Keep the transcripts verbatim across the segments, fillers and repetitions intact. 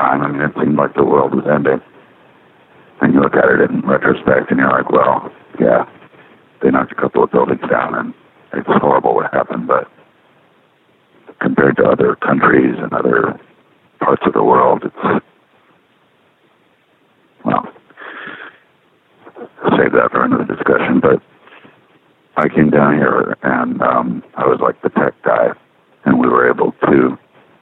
time, I mean, it seemed like the world was ending. And you look at it in retrospect, and you're like, well, yeah, they knocked a couple of buildings down, and it's horrible what happened, but compared to other countries and other parts of the world, it's, well, save that for another discussion, but I came down here, and um, I was like the tech guy, and we were able to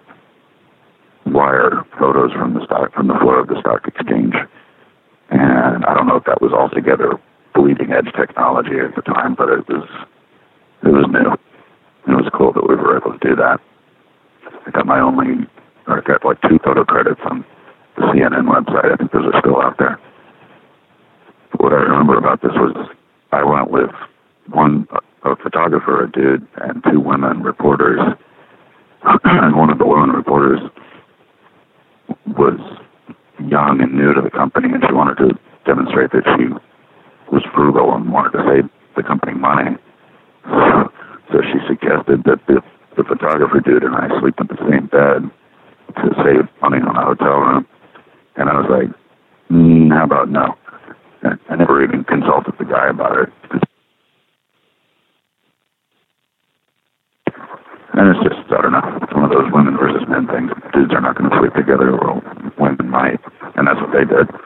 wire photos from the stock, from the floor of the stock exchange. And I don't know if that was altogether bleeding edge technology at the time, but it was it was new. It was cool that we were able to do that. I got my only, I got like two photo credits on the C N N website. I think those are still out there. What I remember about this was I went with one, a photographer, a dude, and two women reporters. And one of the women reporters was young and new to the company, and she wanted to demonstrate that she was frugal and wanted to save the company money. So, so she suggested that the, the photographer dude and I sleep in the same bed to save money on a hotel room. And I was like, mm, how about no? And I never even consulted the guy about it. And it's just, I don't know, it's one of those women versus men things. Dudes are not going to sleep together, or women might. And that's what they did.